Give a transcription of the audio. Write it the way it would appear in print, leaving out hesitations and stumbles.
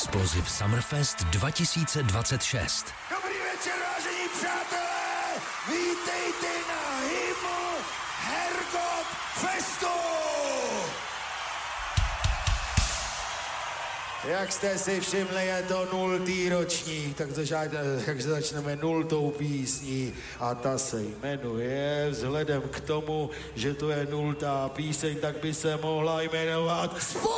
Explosive Summerfest 2026. Dobrý večer, vážení přátelé! Vítejte na Himmel Hergot Festu! Jak jste si všimli, je to 0. ročník, takže začneme 0. písní a ta se jmenuje, vzhledem k tomu, že to je 0. píseň, tak by se mohla jmenovat